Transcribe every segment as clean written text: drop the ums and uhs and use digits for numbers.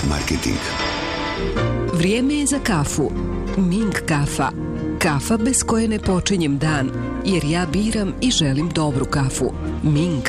marketing. Vrijeme je za kafu. Ming kafa. Kafa bez koje ne počinjem dan, jer ja biram i želim dobru kafu. Ming.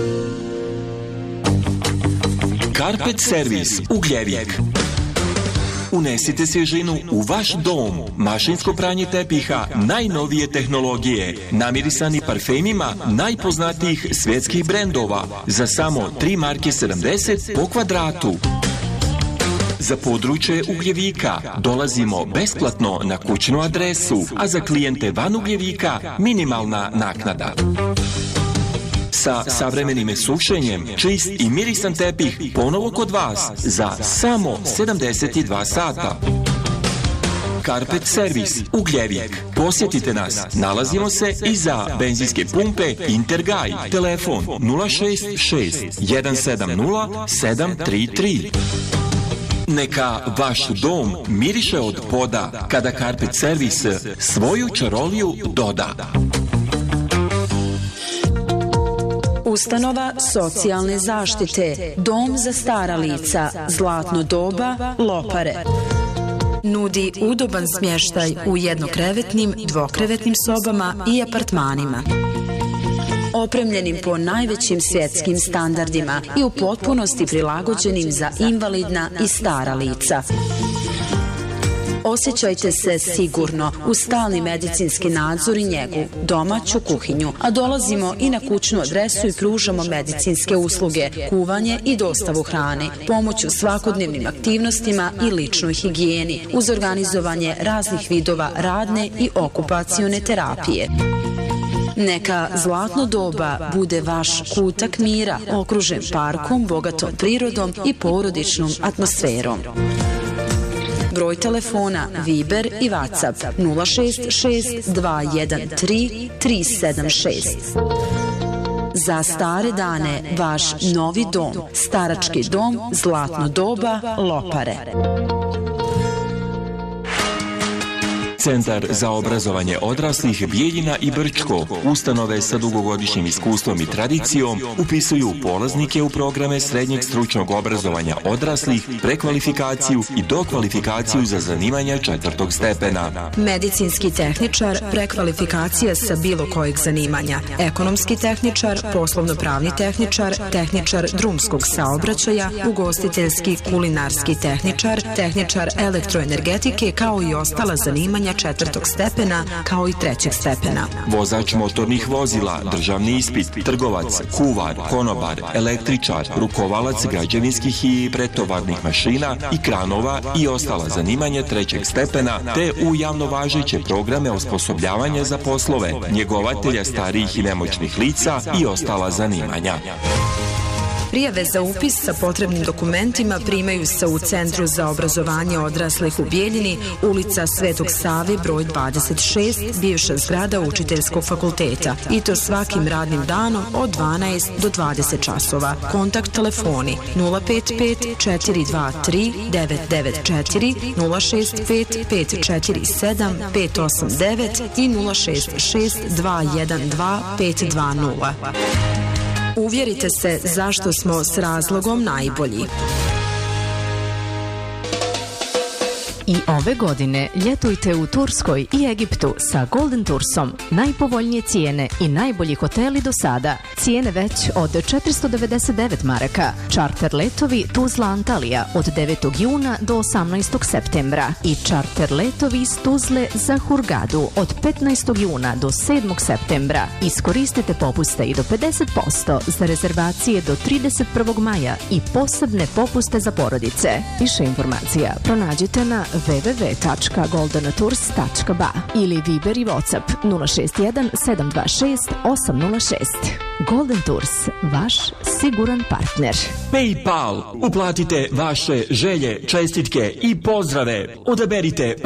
Carpet servis Ugljevik. Unesite svježinu u vaš dom. Mašinsko pranje tepiha najnovije tehnologije, namirisani parfemima najpoznatijih svjetskih brendova za samo 3 marke 70 po kvadratu. Za područje Ugljevika dolazimo besplatno na kućnu adresu, a za klijente van Ugljevika minimalna naknada. Sa savremenim sušenjem, čist i mirisan tepih ponovo kod vas za samo 72 sata. Carpet servis Ugljevik. Posjetite nas. Nalazimo se iza benzinske pumpe Intergaj. Telefon 066 170 733. Neka vaš dom miriše od poda kada Carpet servis svoju čaroliju doda. Ustanova socijalne zaštite, Dom za stara lica, Zlatno doba, Lopare. Nudi udoban smještaj u jednokrevetnim, dvokrevetnim sobama i apartmanima. Opremljenim po najvećim svjetskim standardima i u potpunosti prilagođenim za invalidna i stara lica. Osjećajte se sigurno uz stalni medicinski nadzor i njegu, domaću kuhinju, a dolazimo i na kućnu adresu i pružamo medicinske usluge, kuvanje i dostavu hrane, pomoć u svakodnevnim aktivnostima i ličnoj higijeni, uz organizovanje raznih vidova radne i okupacione terapije. Neka Zlatno doba bude vaš kutak mira, okružen parkom, bogatom prirodom i porodičnom atmosferom. Broj telefona Viber i WhatsApp 066 213 376. Za stare dane vaš novi dom, starački dom Zlatno doba, Lopare. Centar za obrazovanje odraslih Bijeljina i Brčko, ustanove sa dugogodišnjim iskustvom i tradicijom, upisuju polaznike u programe srednjeg stručnog obrazovanja odraslih, prekvalifikaciju i dokvalifikaciju za zanimanja 4. stepena. Medicinski tehničar, prekvalifikacija sa bilo kojeg zanimanja. Ekonomski tehničar, poslovno-pravni tehničar, tehničar drumskog saobraćaja, ugostiteljski kulinarski tehničar, tehničar elektroenergetike, kao i ostala zanimanja 4. stepena kao i 3. stepena. Vozač motornih vozila, državni ispit, trgovac, kuvar, konobar, električar, rukovalac građevinskih i pretovarnih mašina i kranova i ostala zanimanja 3. stepena, te u javno važeće programe osposobljavanja za poslove, njegovatelja starijih i nemoćnih lica i ostala zanimanja. Prijave za upis sa potrebnim dokumentima primaju se u Centru za obrazovanje odraslih u Bijeljini, ulica Svetog Save, broj 26, bivša zgrada Učiteljskog fakulteta. I to svakim radnim danom od 12 do 20 časova. Kontakt telefoni 055 423 994, 065 547 589 i 066 212 520. Uvjerite se zašto smo s razlogom najbolji. I ove godine ljetujte u Turskoj i Egiptu sa Golden Toursom. Najpovoljnije cijene i najbolji hoteli do sada. Cijene već od 499 maraka. Čarter letovi Tuzla Antalija od 9. juna do 18. septembra. I čarter letovi iz Tuzle za Hurgadu od 15. juna do 7. septembra. Iskoristite popuste i do 50% za rezervacije do 31. maja i posebne popuste za porodice. Više informacija pronađite na www.goldentours.ba ili Viber i WhatsApp 061 726 806. Golden Tours, vaš siguran partner. PayPal. Uplatite vaše želje, čestitke i pozdrave. Odaberite